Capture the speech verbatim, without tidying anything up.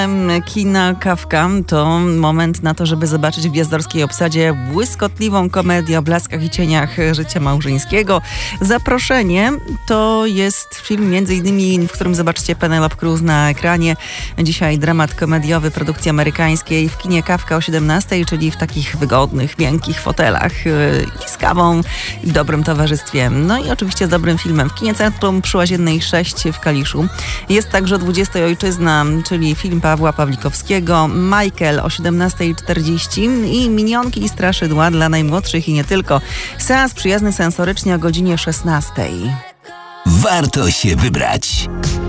Kina Kafka to moment na to, żeby zobaczyć w gwiazdorskiej obsadzie błyskotliwą komedię o blaskach i cieniach życia małżeńskiego. Zaproszenie to jest film między innymi, w którym zobaczycie Penelope Cruz na ekranie. Dzisiaj dramat komediowy produkcji amerykańskiej w kinie Kafka o siedemnastej, czyli w takich wygodnych, miękkich fotelach i z kawą i w dobrym towarzystwie. No i oczywiście z dobrym filmem. W kinie Centrum przy Łaziennej sześć w Kaliszu. Jest także o dwudziestej Ojczyzna, czyli film Pawła Pawlikowskiego, Michael o siedemnastej czterdzieści i Minionki i straszydła dla najmłodszych i nie tylko. Seans przyjazny sensorycznie o godzinie szesnastej. Warto się wybrać.